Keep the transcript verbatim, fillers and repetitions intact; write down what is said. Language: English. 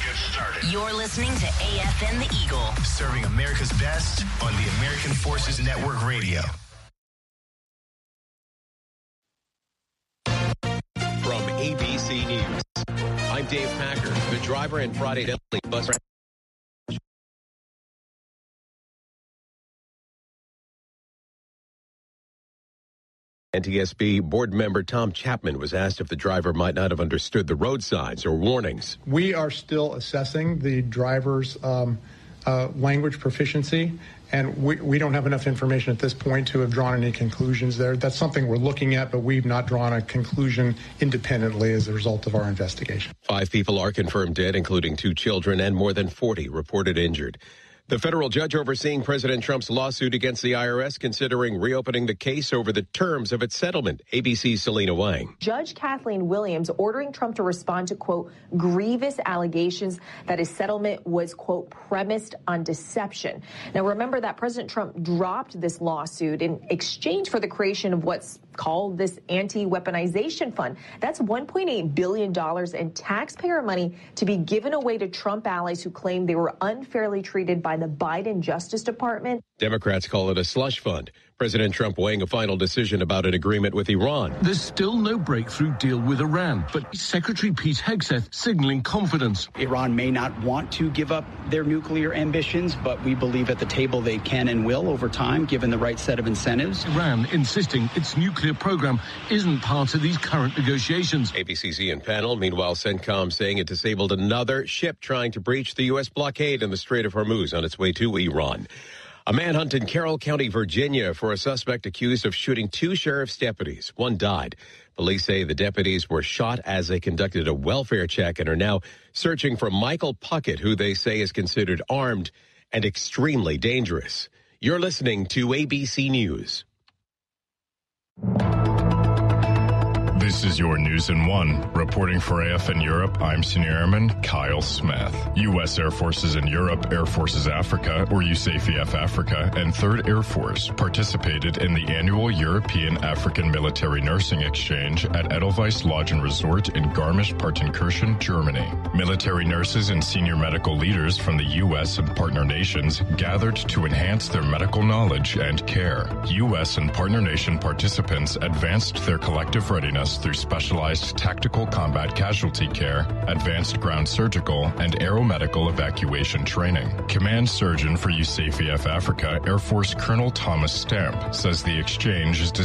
get started. You're listening to A F N The Eagle, serving America's best on the American Forces Network Radio. From A B C News, I'm Dave Packer, the driver and Friday Daily bus. N T S B board member Tom Chapman was asked if the driver might not have understood the road signs or warnings. We are still assessing the driver's um, uh, language proficiency, and we, we don't have enough information at this point to have drawn any conclusions there. That's something we're looking at, but we've not drawn a conclusion independently as a result of our investigation. Five people are confirmed dead, including two children, and more than forty reported injured. The federal judge overseeing President Trump's lawsuit against the I R S considering reopening the case over the terms of its settlement. A B C's Selena Wang. Judge Kathleen Williams ordering Trump to respond to, quote, grievous allegations that his settlement was, quote, premised on deception. Now, remember that President Trump dropped this lawsuit in exchange for the creation of what's called this anti-weaponization fund. That's one point eight billion dollars in taxpayer money to be given away to Trump allies who claim they were unfairly treated by the Biden Justice Department. Democrats call it a slush fund. President Trump weighing a final decision about an agreement with Iran. There's still no breakthrough deal with Iran, but Secretary Pete Hegseth signaling confidence. Iran may not want to give up their nuclear ambitions, but we believe at the table they can and will over time, given the right set of incentives. Iran insisting its nuclear program isn't part of these current negotiations. A B C's Ian Pannell, meanwhile, CENTCOM saying it disabled another ship trying to breach the U S blockade in the Strait of Hormuz on its way to Iran. A manhunt in Carroll County, Virginia, for a suspect accused of shooting two sheriff's deputies. One died. Police say the deputies were shot as they conducted a welfare check and are now searching for Michael Puckett, who they say is considered armed and extremely dangerous. You're listening to A B C News. This is your News in One. Reporting for A F N Europe, I'm Senior Airman Kyle Smith. U S Air Forces in Europe, Air Forces Africa, or U S A F E F Africa, and third Air Force participated in the annual European African Military Nursing Exchange at Edelweiss Lodge and Resort in Garmisch-Partenkirchen, Germany. Military nurses and senior medical leaders from the U S and partner nations gathered to enhance their medical knowledge and care. U S and partner nation participants advanced their collective readiness through specialized tactical combat casualty care, advanced ground surgical, and aeromedical evacuation training. Command Surgeon for U S A F E F Africa, Air Force Colonel Thomas Stamp, says the exchange is designed